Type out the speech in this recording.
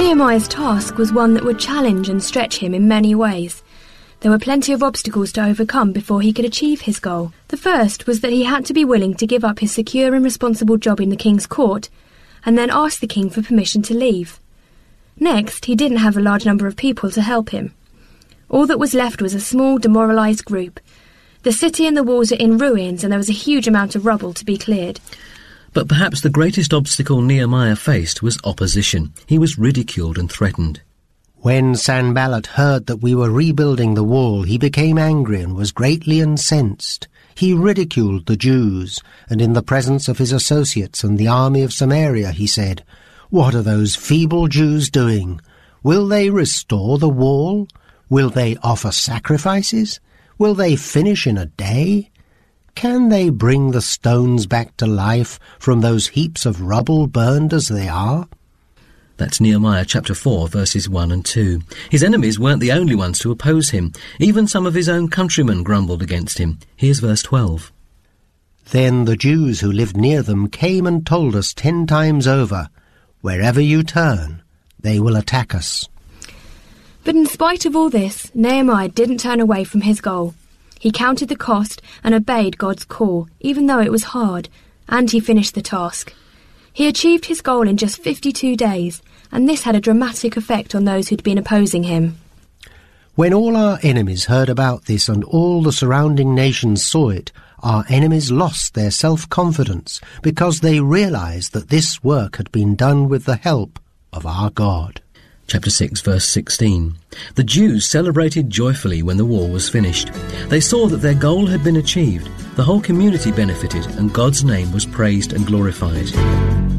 Nehemiah's task was one that would challenge and stretch him in many ways. There were plenty of obstacles to overcome before he could achieve his goal. The first was that he had to be willing to give up his secure and responsible job in the king's court, and then ask the king for permission to leave. Next, he didn't have a large number of people to help him. All that was left was a small, demoralised group. The city and the walls are in ruins, and there was a huge amount of rubble to be cleared. But perhaps the greatest obstacle Nehemiah faced was opposition. He was ridiculed and threatened. When Sanballat heard that we were rebuilding the wall, he became angry and was greatly incensed. He ridiculed the Jews, and in the presence of his associates and the army of Samaria he said, "What are those feeble Jews doing? Will they restore the wall? Will they offer sacrifices? Will they finish in a day? Can they bring the stones back to life from those heaps of rubble burned as they are?" That's Nehemiah chapter 4, verses 1 and 2. His enemies weren't the only ones to oppose him. Even some of his own countrymen grumbled against him. Here's verse 12. "Then the Jews who lived near them came and told us 10 times over, 'Wherever you turn, they will attack us.'" But in spite of all this, Nehemiah didn't turn away from his goal. He counted the cost and obeyed God's call, even though it was hard, and he finished the task. He achieved his goal in just 52 days, and this had a dramatic effect on those who'd been opposing him. When all our enemies heard about this and all the surrounding nations saw it, our enemies lost their self-confidence because they realized that this work had been done with the help of our God. Chapter 6, verse 16. The Jews celebrated joyfully when the wall was finished. They saw that their goal had been achieved. The whole community benefited, and God's name was praised and glorified.